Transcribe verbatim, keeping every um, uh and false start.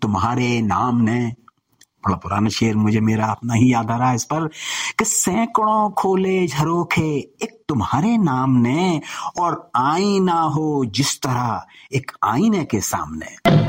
तुम्हारे नाम ने, बड़ा पुराना शेर मुझे मेरा अपना ही याद आ रहा है इस पर, कि सैकड़ों खोले झरोखे एक तुम्हारे नाम ने, और आईना हो जिस तरह एक आईने के सामने।